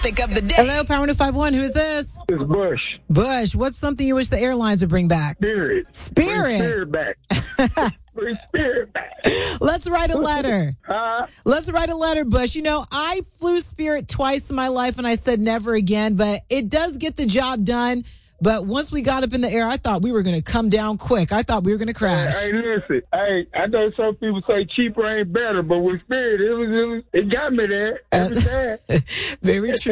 topic of the day. Hello, Power 105.1. Who's this? It's Bush. Bush, what's something you wish the airlines would bring back? Spirit. Spirit. Bring spirit back. Bring spirit back. Let's write a letter. Huh? Let's write a letter, Bush. You know, I flew Spirit twice in my life, and I said never again, but it does get the job done. But once we got up in the air, I thought we were going to come down quick. I thought we were going to crash. Hey, listen. Hey, I know some people say cheaper ain't better, but with Spirit, it got me there every time. Very true.